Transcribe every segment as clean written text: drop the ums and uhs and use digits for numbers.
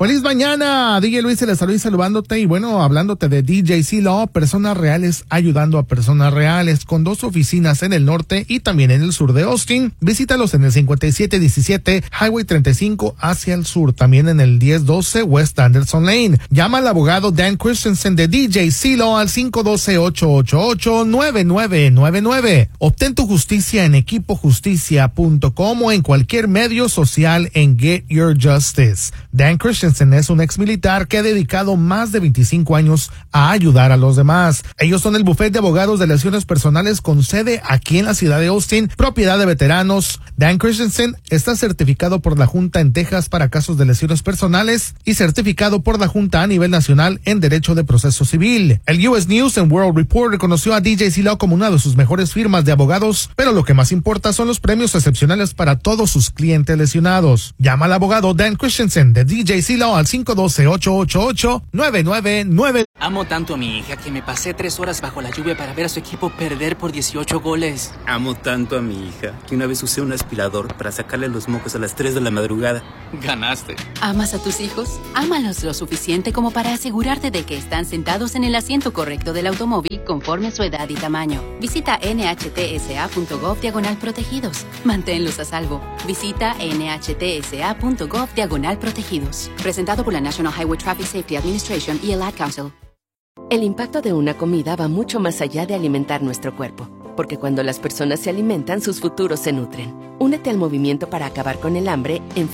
¡Feliz mañana! DJ Luis se les saluda saludándote y bueno, hablándote de DJC Law, personas reales ayudando a personas reales, con 2 oficinas en el norte y también en el sur de Austin. Visítalos en el 5717 Highway 35 hacia el sur, también en el 1012 West Anderson Lane. Llama al abogado Dan Christensen de DJC Law al 512-888-9999. Obtén tu justicia en equipojusticia.com o en cualquier medio social en Get Your Justice. Dan Christensen es un ex militar que ha dedicado más de 25 años a ayudar a los demás. Ellos son el bufete de abogados de lesiones personales con sede aquí en la ciudad de Austin, propiedad de veteranos. Dan Christensen está certificado por la Junta en Texas para casos de lesiones personales y certificado por la Junta a nivel nacional en derecho de proceso civil. El US News and World Report reconoció a DJC Law como una de sus mejores firmas de abogados, pero lo que más importa son los premios excepcionales para todos sus clientes lesionados. Llama al abogado Dan Christensen de DJC Law al 512-888-9999. Amo tanto a mi hija que me pasé 3 horas bajo la lluvia para ver a su equipo perder por 18 goles. Amo tanto a mi hija que una vez usé un aspirador para sacarle los mocos a las 3 de la madrugada. Ganaste. ¿Amas a tus hijos? Ámalos lo suficiente como para asegurarte de que están sentados en el asiento correcto del automóvil conforme a su edad y tamaño. Visita nhtsa.gov/protegidos. Manténlos a salvo. Visita nhtsa.gov/protegidos. Presentado por la National Highway Traffic Safety Administration y el Ad Council. El impacto de una comida va mucho más allá de alimentar nuestro cuerpo, porque cuando las personas se alimentan, sus futuros se nutren. Únete al movimiento para acabar con el hambre en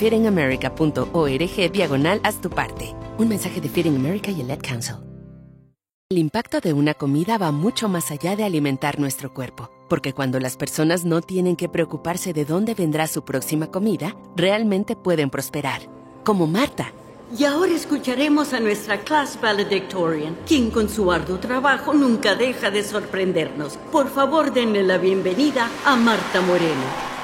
feedingamerica.org/haz tu parte. Un mensaje de Feeding America y el Ad Council. El impacto de una comida va mucho más allá de alimentar nuestro cuerpo, porque cuando las personas no tienen que preocuparse de dónde vendrá su próxima comida, realmente pueden prosperar. Como Marta. Y ahora escucharemos a nuestra class valedictorian, quien con su arduo trabajo nunca deja de sorprendernos. Por favor, denle la bienvenida a Marta Moreno.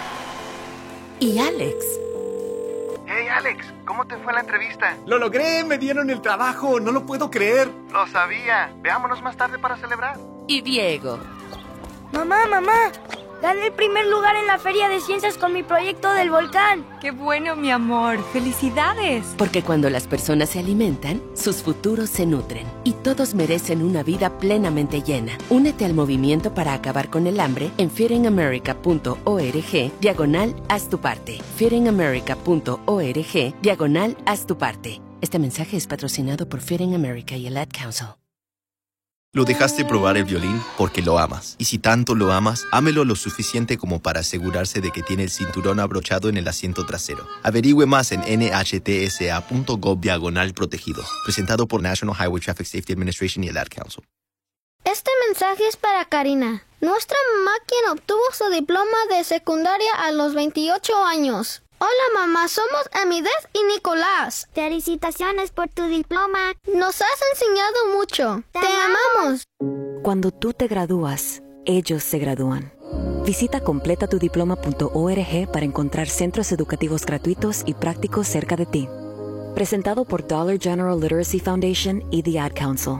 Y Alex. Hey Alex, ¿cómo te fue la entrevista? ¡Lo logré! ¡Me dieron el trabajo! ¡No lo puedo creer! Lo sabía. Veámonos más tarde para celebrar. Y Diego. Mamá, gané el primer lugar en la Feria de Ciencias con mi proyecto del volcán. ¡Qué bueno, mi amor! ¡Felicidades! Porque cuando las personas se alimentan, sus futuros se nutren. Y todos merecen una vida plenamente llena. Únete al movimiento para acabar con el hambre en feedingamerica.org/haz tu parte. feedingamerica.org/haz tu parte. Este mensaje es patrocinado por Feeding America y el Ad Council. Lo dejaste probar el violín porque lo amas. Y si tanto lo amas, ámelo lo suficiente como para asegurarse de que tiene el cinturón abrochado en el asiento trasero. Averigüe más en nhtsa.gov/protegidos. Presentado por National Highway Traffic Safety Administration y el Ad Council. Este mensaje es para Karina, nuestra mamá, quien obtuvo su diploma de secundaria a los 28 años. Hola mamá, somos Amidez y Nicolás. Felicitaciones por tu diploma. Nos has enseñado mucho. Te amamos. Cuando tú te gradúas, ellos se gradúan. Visita completatudiploma.org para encontrar centros educativos gratuitos y prácticos cerca de ti. Presentado por Dollar General Literacy Foundation y The Ad Council.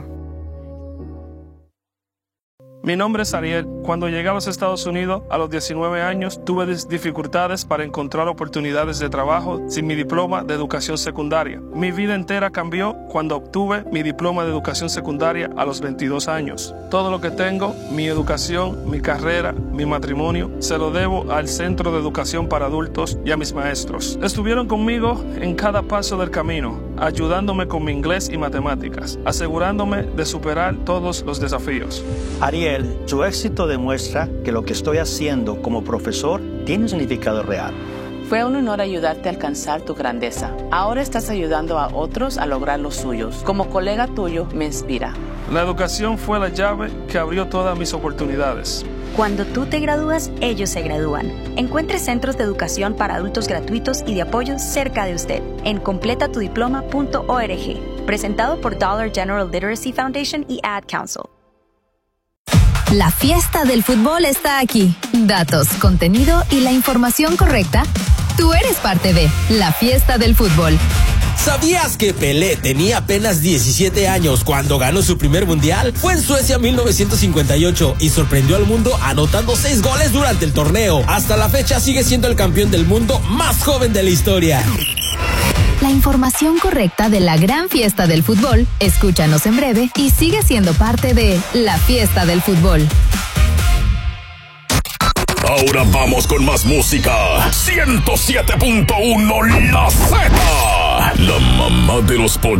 Mi nombre es Ariel. Cuando llegué a los Estados Unidos a los 19 años, tuve dificultades para encontrar oportunidades de trabajo sin mi diploma de educación secundaria. Mi vida entera cambió cuando obtuve mi diploma de educación secundaria a los 22 años. Todo lo que tengo, mi educación, mi carrera, mi matrimonio, se lo debo al Centro de Educación para Adultos y a mis maestros. Estuvieron conmigo en cada paso del camino, ayudándome con mi inglés y matemáticas, asegurándome de superar todos los desafíos. Ariel, tu éxito demuestra que lo que estoy haciendo como profesor tiene un significado real. Fue un honor ayudarte a alcanzar tu grandeza. Ahora estás ayudando a otros a lograr los suyos. Como colega tuyo, me inspira. La educación fue la llave que abrió todas mis oportunidades. Cuando tú te gradúas, ellos se gradúan. Encuentre centros de educación para adultos gratuitos y de apoyo cerca de usted en completatudiploma.org. Presentado por Dollar General Literacy Foundation y Ad Council. La fiesta del fútbol está aquí. Datos, contenido y la información correcta. Tú eres parte de la fiesta del fútbol. ¿Sabías que Pelé tenía apenas 17 años cuando ganó su primer mundial? Fue en Suecia 1958 y sorprendió al mundo anotando 6 goles durante el torneo. Hasta la fecha sigue siendo el campeón del mundo más joven de la historia. la información correcta de la gran fiesta del fútbol. Escúchanos en breve y sigue siendo parte de la fiesta del fútbol. Ahora vamos con más música. 107.1 La Z, la mamá de los pollos.